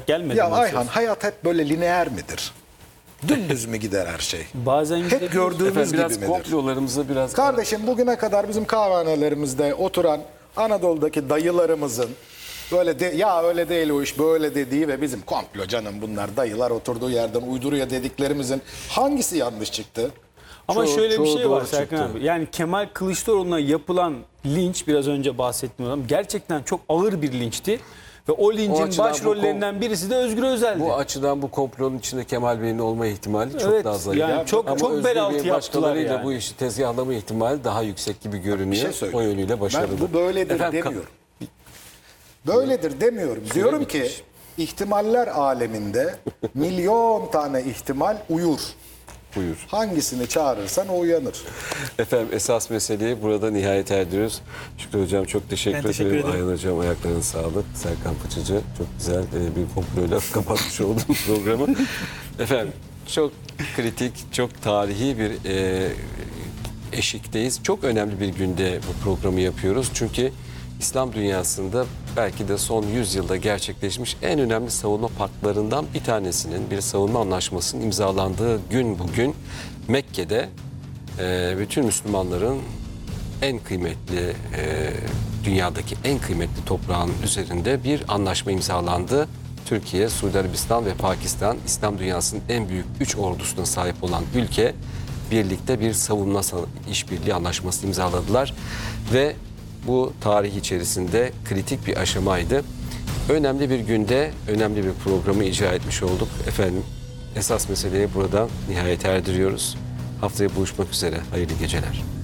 gelmedi. Ya maalesef. Ayhan, hayat hep böyle lineer midir? Dümdüz mü gider her şey? Bazen Hep gidebilir. gördüğümüz Efendim, gibi biraz midir? komplolarımıza biraz... Kardeşim, bugüne kadar bizim kahvehanelerimizde oturan Anadolu'daki dayılarımızın böyle ya öyle değil o iş böyle dediği ve bizim komplo canım bunlar dayılar oturduğu yerden uyduruyor dediklerimizin hangisi yanlış çıktı? Ama şöyle bir çoğu şey var doğru Serkan çıktı. abi. Yani Kemal Kılıçdaroğlu'na yapılan linç, biraz önce bahsettiğim adam, gerçekten çok ağır bir linçti. Ve o lincin açıdan başrollerinden birisi de Özgür Özel'di. Bu açıdan bu komplonun içinde Kemal Bey'in olma ihtimali çok Evet, daha zayıf. yani çok Özgür bel altı Bey'in yaptılar başkalarıyla yani. bu işi tezgahlama ihtimali daha yüksek gibi görünüyor. Bir şey O söyleyeyim. yönüyle başarılı. Ben bu böyledir Efendim, demiyorum. Böyledir demiyorum. Diyorum ki bitmiş. ihtimaller aleminde milyon tane ihtimal uyur. Buyur. Hangisini çağırırsan o uyanır. Efendim, esas meseleyi burada nihayet erdiriyoruz. Şükrü Hocam çok teşekkür ederim. Ayhan Hocam ayaklarına sağlık. Serkan Fıçıcı çok güzel bir komployla kapatmış oldum programı. Efendim, çok kritik, çok tarihi bir eşikteyiz. Çok önemli bir günde bu programı yapıyoruz. Çünkü İslam dünyasında belki de son 100 yılda gerçekleşmiş en önemli savunma paktlarından bir tanesinin, bir savunma anlaşmasının imzalandığı gün bugün Mekke'de bütün Müslümanların en kıymetli, dünyadaki en kıymetli toprağın üzerinde bir anlaşma imzalandı. Türkiye, Suudi Arabistan ve Pakistan, İslam dünyasının en büyük 3 ordusuna sahip olan ülke birlikte bir savunma işbirliği anlaşması imzaladılar ve bu tarih içerisinde kritik bir aşamaydı. Önemli bir günde önemli bir programı icra etmiş olduk. Efendim, esas meseleyi burada nihayet erdiriyoruz. Haftaya buluşmak üzere. Hayırlı geceler.